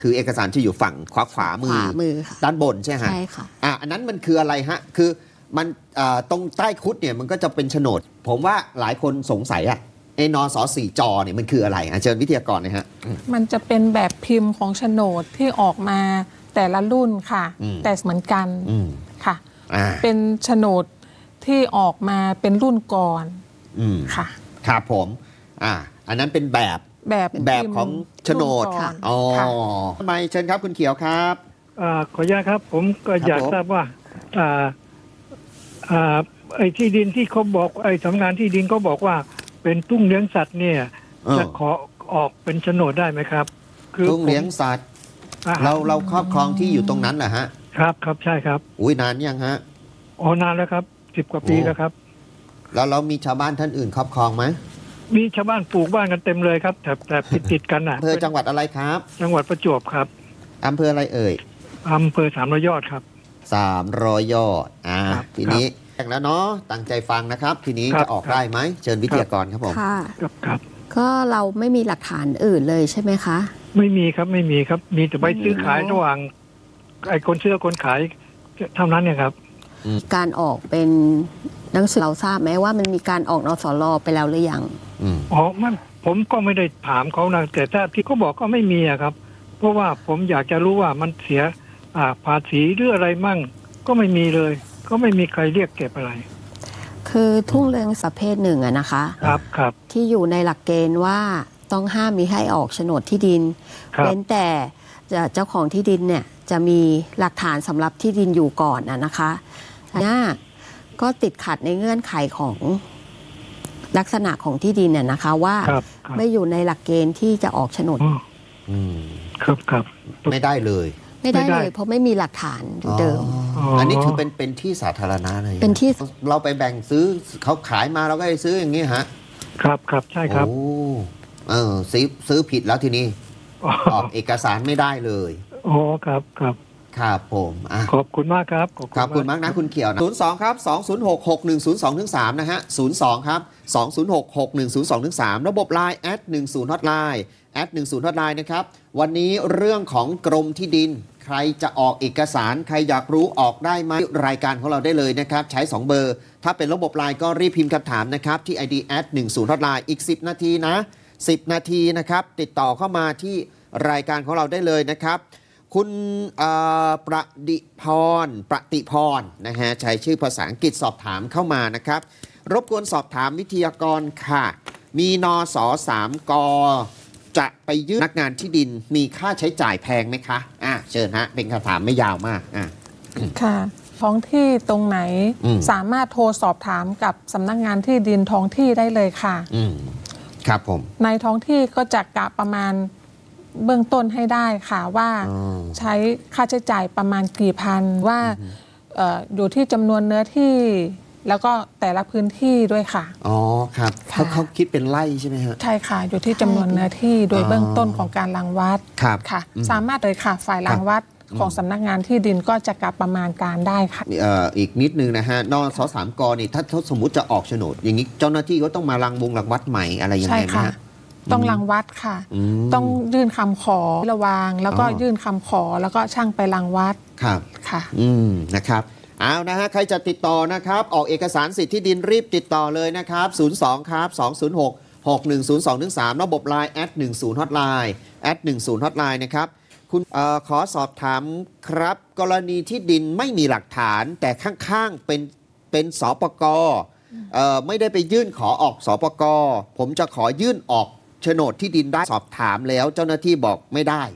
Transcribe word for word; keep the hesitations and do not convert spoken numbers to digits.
คือเอกสารที่อยู่ฝั่งขวาขวามือขวามือค่ะด้านบนใช่ไหมฮะใช่ค่ะอ่ะอันนั้นมันคืออะไรฮะคือมันอ่าตรงใต้คุดเนี่ยมันก็จะเป็นโฉนด ผมว่าหลายคนสงสัยอะไอ้นสสี่จอเนี่ยมันคืออะไรอ่ะเชิญวิทยากรนะฮะมันจะเป็นแบบพิมพ์ของโฉนดที่ออกมาแต่ละรุ่นค่ะอืมแต่เหมือนกันอืมค่ะอ่าเป็นโฉนดที่ออกมาเป็นรุ่นก่อนอืมค่ะครับผมอ่าอันนั้นเป็นแบบแบบแบบพิมพ์ของโฉนดรุ่ก่อนอ๋อค่ะทำไมเชิญครับคุณเขียวครับอ่าขออนุญาตครับ ผมก็ครับอยากผมทราบว่าอ่าอ่าไอ้ที่ดินที่เขาบอกไอ้สำนักงานที่ดินเขาบอกว่าเป็นทุ่งเลี้ยงสัตว์เนี่ยเออจะขอออกเป็นโฉนดได้ไหมครับทุ่งเลี้ยงสัตว์ผมอ่เราเราครอบครองที่อยู่ตรงนั้นเหรอฮะครับครับใช่ครับอุ้ยนานยังฮะอ๋อนานแล้วครับสิบกว่าปีโอ้แล้วครับแล้วเรามีชาวบ้านท่านอื่นครอบครองไหมมีชาวบ้านปลูกบ้านกันเต็มเลยครับแต่แต่ติดติดๆกันอ่ะอำเภอจังหวัดอะไรครับจังหวัดประจวบครับอำเภออะไรเอ่ยอำเภอสามร้อยยอดครับสามร้อยยอดอ่าครับทีนี้แข่งแล้วเนาะตั้งใจฟังนะครับ ทีนี้ครับจะออกได้ไหมเชิญวิทยากรครับผมค่ะครับครับก็เราไม่มีหลักฐานอื่นเลยใช่ไหมคะไม่มีครับไม่มีครับ มีแต่ใบซื้อขายโอ้ระหว่างไอ้คนซื้อกับคนขายเท่านั้นเนี่ยครับการออกเป็นหนังสือเราทราบไหมว่ามันมีการออกนสลไปแล้วหรือยังอืมอ๋อมันผมก็ไม่ได้ถามเขานะแต่ถ้าที่เขาบอกก็ไม่มีอะครับ เพราะว่าผมอยากจะรู้ว่ามันเสียอ่าภาษีหรืออะไรมั่ง ก็ไม่มีเลย ก็ไม่มีใครเรียกเก็บอะไรคือทุ่งเลี้ยงประเภทหนึ่งอะนะคะครับครับที่อยู่ในหลักเกณฑ์ว่าต้องห้ามมีให้ออกโฉนดที่ดินครับเว้นแต่เจ้าของที่ดินเนี่ยจะมีหลักฐานสำหรับที่ดินอยู่ก่อนอะนะคะเนี่ยก็ติดขัดในเงื่อนไขของลักษณะของที่ดินเนี่ยนะคะ ว่าครับครับไม่อยู่ในหลักเกณฑ์ที่จะออกโฉนดอ๋ออืมครับครับไม่ได้เลยไม่ได้ไม่ได้เลยเพราะไม่มีหลักฐานอยู่เดิมอ๋ออันนี้ถือเป็นเป็นที่สาธารณะเลยเป็นที่เราไปแบ่งซื้อเขาขายมาเราก็ไปซื้ออย่างนี้ฮะครับครับใช่ครับโอ้เออซื้อซื้อผิดแล้วทีนี้อ๋อออกเอกสารไม่ได้เลยอ๋อครับครับครับผมอ่ะขอบคุณมากครับขอบคุณมากนะคุณเขียวนะศูนย์ สอง ครับ สอง ศูนย์ หก หก หนึ่ง ศูนย์ สอง สาม นะฮะ ศูนย์ สอง ครับ สอง ศูนย์ หก หก หนึ่ง ศูนย์ สอง สาม ระบบ ไลน์ แอด หนึ่ง ศูนย์ hotline แอด หนึ่ง ศูนย์ hotline นะครับ วันนี้เรื่องของกรมที่ดิน ใครจะออกเอกสาร ใครอยากรู้ออกได้ไหมรายการของเราได้เลยนะครับ ใช้ สอง เบอร์ ถ้าเป็นระบบ ไลน์ ก็รีบพิมพ์คำถามนะครับ ที่ ไอ ดี แอด หนึ่ง ศูนย์ hotline อีก สิบ นาทีนะ สิบ นาทีนะครับ ติดต่อเข้ามาที่รายการของเราได้เลยนะครับ คุณเอ่อประดิพร ประติพรนะฮะใช้ชื่อภาษาอังกฤษสอบถามเข้ามานะครับ รบกวนสอบถามวิทยากรค่ะ มีนสสามกจะไปยื่นนักงานที่ดินมีค่าใช้จ่ายแพงไหมคะอ่ะเชิญฮะ เป็นคำถามไม่ยาวมากอ่ะค่ะ ท้องที่ตรงไหนอืมสามารถโทรสอบถามกับสำนักงานที่ดินท้องที่ได้เลยค่ะอืมครับผมในท้องที่ก็จะกะประมาณเบื้องต้นให้ได้ค่ะว่าอ๋อใช้ค่าใช้จ่ายประมาณกี่พันว่าเอ่ออยู่ที่จำนวนเนื้อที่ แล้วก็แต่ละพื้นที่ด้วยค่ะอ๋อครับค่ะเขาเขาคิดเป็นไร่ใช่ไหมฮะใช่ค่ะ อยู่ที่จำนวนเนื้อที่โดยอ๋อเบื้องต้นของการรังวัดครับค่ะอืมสามารถเลยค่ะ ฝ่ายรังวัดของสำนักงานที่ดินก็จะกลับประมาณการได้ค่ะเอ่ออีกนิดนึงนะฮะนสสามกนี่ถ้าถ้าสมมุติจะออกโฉนด อย่างนี้เจ้าหน้าที่ก็ต้องมารังวงรังวัดใหม่อะไรยังใช่ไงไหมค่ะฮะต้องรังวัดค่ะอืมต้องยื่นคำขอระวาง แล้วก็อ๋อยื่นคำขอแล้วก็ช่างไปรังวัดครับค่ะอืมนะครับเอานะฮะใครจะติดต่อนะครับ ออกเอกสารสิทธิที่ดินรีบติดต่อเลยนะครับ ศูนย์ สอง ครับ สอง ศูนย์ หก หก หนึ่ง ศูนย์ สอง สาม ระบบ ไลน์ แอด หนึ่ง ศูนย์ hotline แอด หนึ่ง ศูนย์ hotline นะครับ คุณเอ่อขอสอบถามครับ กรณีที่ดินไม่มีหลักฐาน แต่ข้างๆเป็นเป็นสปกเอ่อไม่ได้ไปยื่นขอออกสปกผมจะขอยื่นออกโฉนดที่ดินได้สอบถามแล้วเจ้าหน้าที่บอกไม่ได้